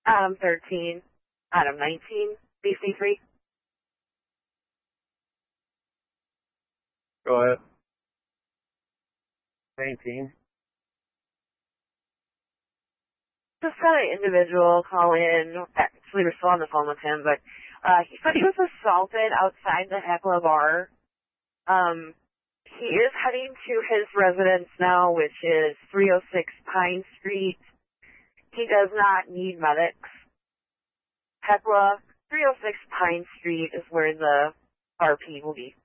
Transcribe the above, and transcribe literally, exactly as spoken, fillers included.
Adam thirteen, Adam nineteen, B C three. Go ahead. nineteen. Just got an individual call in. Actually, we're still on the phone with him, but uh, he said he was assaulted outside the Heckla bar. Um, he is heading to his residence now, which is three oh six Pine Street. He does not need medics. Heckla, three oh six Pine Street is where the R P will be.